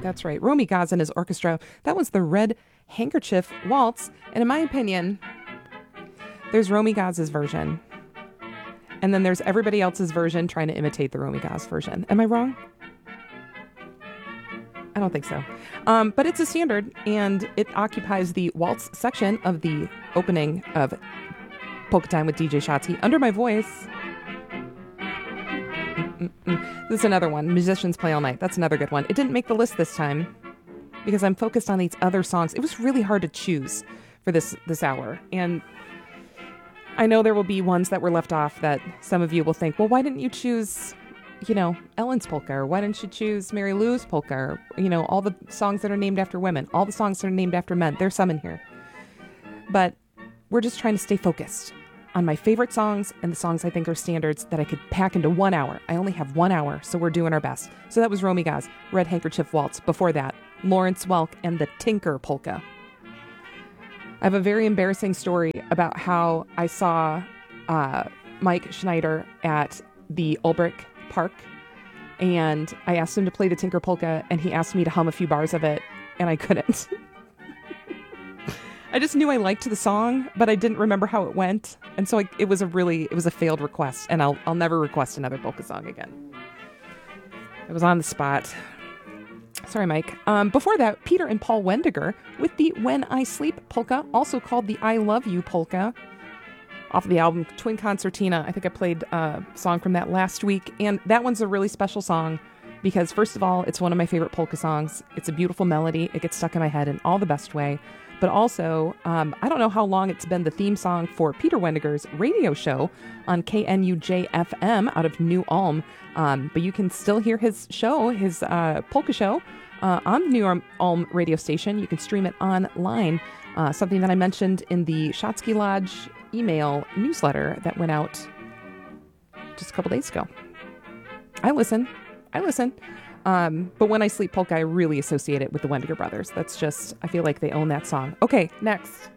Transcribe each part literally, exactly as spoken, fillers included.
That's right. Romy Gaz and his orchestra. That was the Red Handkerchief Waltz. And in my opinion, there's Romy Gaz's version. And then there's everybody else's version trying to imitate the Romy Gaz version. Am I wrong? I don't think so. Um, but it's a standard, and it occupies the waltz section of the opening of Polka Time with D J Shotsky. Under My Voice. Mm-mm. This is another one. Musicians Play All Night. That's another good one. It didn't make the list this time because I'm focused on these other songs. It was really hard to choose for this this hour. And I know there will be ones that were left off that some of you will think, well, why didn't you choose, you know, Ellen's polka? Or why didn't you choose Mary Lou's polka? Or, you know, all the songs that are named after women, all the songs that are named after men. There's some in here. But we're just trying to stay focused on my favorite songs and the songs I think are standards that I could pack into one hour. I only have one hour, so we're doing our best. So that was Romy Gaz, Red Handkerchief Waltz. Before that, Lawrence Welk and the Tinker Polka. I have a very embarrassing story about how I saw uh, Mike Schneider at the Ulbrich Park, and I asked him to play the Tinker Polka, and he asked me to hum a few bars of it, and I couldn't. I just knew I liked the song, but I didn't remember how it went, and so I, it was a really it was a failed request, and I'll I'll never request another polka song again. It was on the spot. Sorry, Mike. Um, before that, Peter and Paul Wendiger with the When I Sleep polka, also called the I Love You polka, off of the album Twin Concertina. I think I played a song from that last week, and that one's a really special song because, first of all, it's one of my favorite polka songs. It's a beautiful melody. It gets stuck in my head in all the best way. But also, um, I don't know how long it's been the theme song for Peter Wendiger's radio show on K N U J F M out of New Ulm. Um, but you can still hear his show, his uh, polka show, uh, on the New Ulm radio station. You can stream it online. Uh, something that I mentioned in the Shotsky Lodge email newsletter that went out just a couple days ago. I listen. I listen. Um, but When I Sleep polka, I really associate it with the Wendiger brothers. That's just, I feel like they own that song. Okay, next.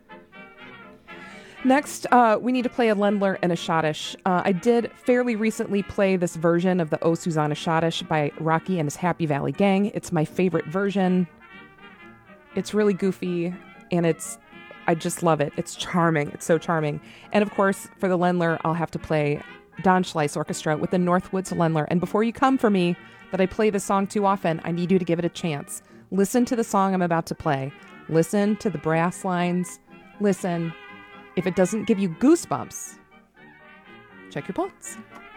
Next, uh, we need to play a Lendler and a Schottish. Uh, I did fairly recently play this version of the O Susanna Schottish by Rocky and his Happy Valley Gang. It's my favorite version. It's really goofy, and it's, I just love it. It's charming. It's so charming. And of course, for the Lendler, I'll have to play Don Schleiss Orchestra with the Northwoods Lendler. And before you come for me that I play this song too often, I need you to give it a chance. Listen to the song I'm about to play. Listen to the brass lines. Listen. If it doesn't give you goosebumps, check your pulse.